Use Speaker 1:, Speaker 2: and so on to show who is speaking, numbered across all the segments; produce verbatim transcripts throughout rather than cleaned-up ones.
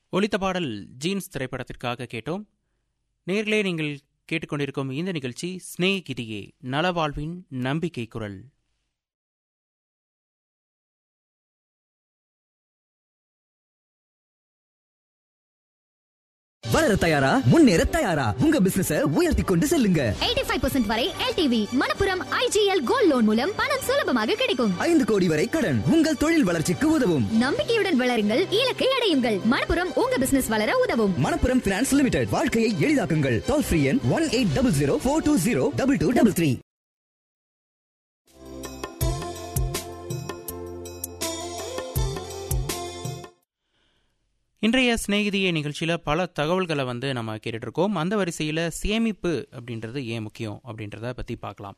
Speaker 1: ஒலித்த பாடல் ஜீன்ஸ் திரைப்படத்திற்காக கேட்டோம். நேர்களே, நீங்கள் கேட்டுக்கொண்டிருக்கும் இந்த நிகழ்ச்சி ஸ்நேகிதியே, நலவாழ்வின் நம்பிக்கை குரல்.
Speaker 2: வளர தயாரா, முன்னேற தயாரா, உங்க பிசினஸ உயர்த்தி கொண்டு செல்லுங்க.
Speaker 3: எண்பத்தி ஐந்து பர்சன்ட் வரை L T V Manappuram I G L gold loan மூலம் பணம் சுலபமாக கிடைக்கும்.
Speaker 2: ஐந்து கோடி வரை கடன் உங்கள் தொழில் வளர்ச்சிக்கு உதவும்.
Speaker 3: நம்பிக்கையுடன் வளருங்கள், இலக்கை அடையுங்கள். மணப்புரம் உங்க பிசினஸ் வளர உதவும்.
Speaker 2: மணப்புரம் பினான்ஸ் லிமிடெட், வாழ்க்கையை எளிதாக்குங்கள். டோல் ஃப்ரீ எண் one eight double zero four two zero double two double three.
Speaker 1: இன்றைய ஸ்நேகிதிய நிகழ்ச்சியில் பல தகவல்களை வந்து நம்ம கேட்டுட்ருக்கோம். அந்த வரிசையில் சேமிப்பு அப்படின்றது ஏன் முக்கியம் அப்படின்றத பற்றி பார்க்கலாம்.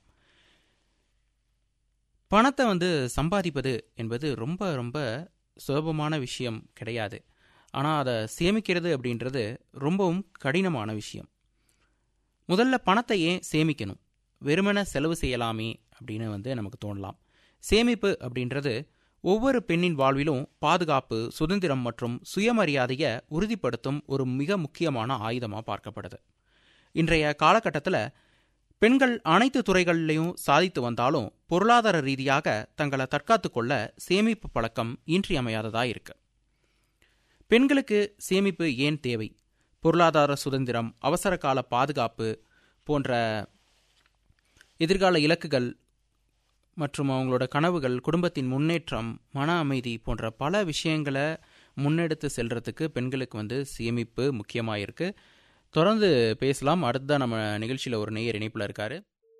Speaker 1: பணத்தை வந்து சம்பாதிப்பது என்பது ரொம்ப ரொம்ப சுலபமான விஷயம் கிடையாது. ஆனால் அதை சேமிக்கிறது அப்படின்றது ரொம்பவும் கடினமான விஷயம். முதல்ல பணத்தை ஏன் சேமிக்கணும், வெறுமனே செலவு செய்யலாமே அப்படின்னு வந்து நமக்கு தோணலாம். சேமிப்பு அப்படின்றது ஒவ்வொரு பெண்ணின் வாழ்விலும் பாதுகாப்பு, சுதந்திரம் மற்றும் சுயமரியாதையை உறுதிப்படுத்தும் ஒரு மிக முக்கியமான ஆயுதமாக பார்க்கப்படுது. இன்றைய காலகட்டத்தில் பெண்கள் அனைத்து துறைகளிலையும் சாதித்து வந்தாலும் பொருளாதார ரீதியாக தங்களை தற்காத்து கொள்ள சேமிப்பு பழக்கம் இன்றியமையாததாக இருக்கு. பெண்களுக்கு சேமிப்பு ஏன் தேவை? பொருளாதார சுதந்திரம், அவசர கால பாதுகாப்பு போன்ற எதிர்கால இலக்குகள் மற்றும் அவங்களோட கனவுகள், குடும்பத்தின் முன்னேற்றம், மன அமைதி போன்ற பல விஷயங்களை முன்னெடுத்து செல்றதுக்கு பெண்களுக்கு வந்து சேமிப்பு முக்கியமாக இருக்கு. தொடர்ந்து பேசலாம். அடுத்த நம்ம நிகழ்ச்சியில் ஒரு நேயர் இணைப்பில் இருக்காரு.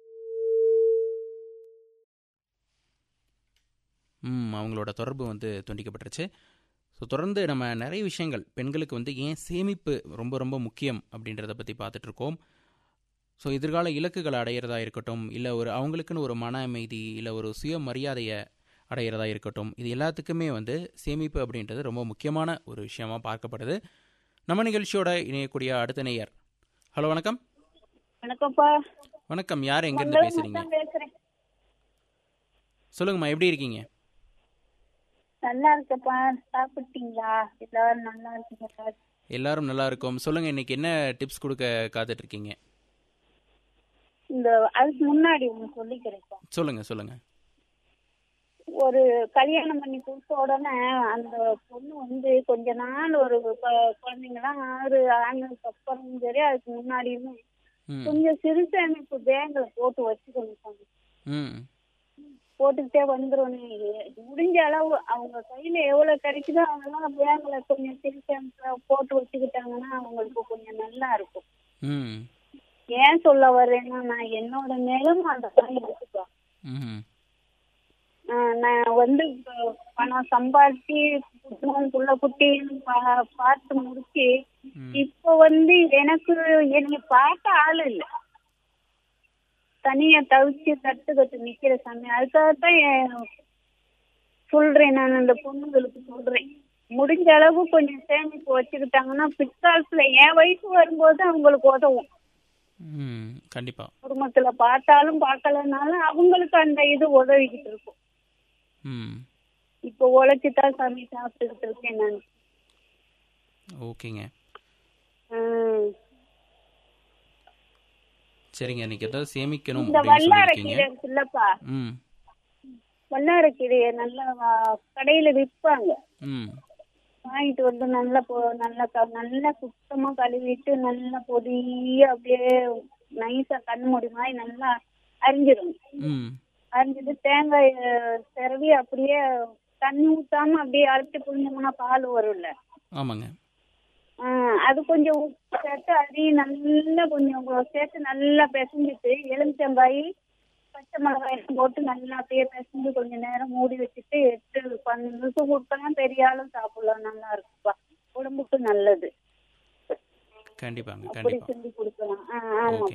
Speaker 1: ம் அவங்களோட தொடர்பு வந்து துண்டிக்கப்பட்டுருச்சு. ஸோ தொடர்ந்து நம்ம நிறைய விஷயங்கள் பெண்களுக்கு வந்து ஏன் சேமிப்பு ரொம்ப ரொம்ப முக்கியம் அப்படின்றத பற்றி பார்த்துட்ருக்கோம். ஸோ எதிர்கால இலக்குகளை அடையிறதா இருக்கட்டும், இல்லை ஒரு அவங்களுக்குன்னு ஒரு மன அமைதி, இல்லை ஒரு சுயமரியாதையை அடையிறதா இருக்கட்டும், இது எல்லாத்துக்குமே வந்து சேமிப்பு அப்படின்றது ரொம்ப முக்கியமான ஒரு விஷயமா பார்க்கப்படுது. நம்ம நிகழ்ச்சியோட இணையக்கூடிய அடுத்த நேயர். ஹலோ, வணக்கம்.
Speaker 4: வணக்கம்ப்பா.
Speaker 1: வணக்கம். யார் எங்கேருந்து பேசுறீங்க? சொல்லுங்கம்மா, எப்படி இருக்கீங்க?
Speaker 4: நல்லா இருக்கப்பா. சாப்பிட்டீங்களா? எல்லாரும் நல்லா இருக்கீங்க?
Speaker 1: எல்லாரும் நல்லா இருக்கும். சொல்லுங்க, இன்னைக்கு என்ன டிப்ஸ் கொடுக்க காத்துட்டு இருக்கீங்க?
Speaker 4: இந்த அதுக்கு முன்னாடி ஒண்ணு சொல்லிக்கிறேன்ப்பா.
Speaker 1: சொல்லுங்க சொல்லுங்க.
Speaker 4: ஒரு கல்யாணம் பண்ணி கொடுத்த உடனே அந்த பொண்ணு வந்து கொஞ்ச நாள் ஒரு குழந்தைங்கலாம் ஆறு ஆண்டுக்கு அப்புறம் சரி அதுக்கு முன்னாடியுமே கொஞ்சம் சிறு சேமிப்பு பேங்க்ல போட்டு வச்சுக்கணும். போட்டுக்கிட்டே வந்துடும். முடிஞ்ச அளவு அவங்க கையில எவ்வளவு கிடைக்குதோ அதெல்லாம் பேங்க்ல கொஞ்சம் சிறு சேமிப்பு போட்டு வச்சுக்கிட்டாங்கன்னா அவங்களுக்கு கொஞ்சம் நல்லா இருக்கும். ஏன் சொல்ல வர்றேன்னா, நான் என்னோட நிலம் அந்த மாதிரி இருக்குப்பா. நான் வந்து பணம் சம்பாதிச்சு புள்ள குட்டின்னு பார்த்து முடிச்சு இப்ப வந்து எனக்கு என்னை பார்க்க ஆளு இல்லை, தனியா தவிச்சு தட்டு கட்டு நிக்கிற சமயம். அதுக்காகத்தான் சொல்றேன், நான் அந்த பொண்ணுங்களுக்கு சொல்றேன், முடிஞ்ச அளவு கொஞ்சம் சேமிப்பு வச்சுக்கிட்டாங்கன்னா பிற்காலத்துல என் வயசு வரும்போது அவங்களுக்கு உதவும்.
Speaker 1: கண்டிப்பா
Speaker 4: குடும்பத்துல பார்த்தாலும் பார்க்கலனாலும் அவங்களுக்கு அந்த இது உதவிக்கிட்டு இருக்கும். இப்ப உழைச்சுதான் சாமி சாப்பிட்டுக்கிட்டு இருக்கேன் நான்.
Speaker 1: ஓகேங்க, சரிங்க. இன்னைக்கு ஏதாவது சேமிக்கணும்.
Speaker 4: இந்த வல்லாரக்கீரை இருக்குல்லப்பா, வல்லாரக்கீரைய நல்லா கடையில விற்பாங்க. வாங்கிட்டு வந்து நல்லா நல்லா நல்லா சுத்தமா கழுவிட்டு நல்லா பொடியா அப்படியே நைஸா கண்ணு மூடி மாதிரி நல்லா அரிஞ்சிடணும். அரிஞ்சிட்டு தேங்காய் சிரவி அப்படியே தண்ணி ஊத்தாம அப்படியே அரைச்சி புரிஞ்சோம்னா பால் வரும்ல.
Speaker 1: ஆமாங்க.
Speaker 4: ஆஹ் அது கொஞ்சம் உப்பு சேர்த்து அதையும் நல்லா கொஞ்சம் சேர்த்து நல்லா பிசைஞ்சிட்டு எலுமிச்சங்காய் பச்சை மிளகாய் போட்டு நல்லா அப்படியே பிசைஞ்சு கொஞ்ச நேரம் மூடி வச்சுட்டு எட்டு பன்னெண்டு நிமிஷம் கொடுத்தா பெரிய ஆளும் சாப்பிடலாம். நல்லா இருக்குப்பா, உடம்புக்கு நல்லது.
Speaker 1: கண்டிப்பாங்க,
Speaker 4: அப்படி செஞ்சு கொடுக்கலாம். ஆஹ் ஆமா.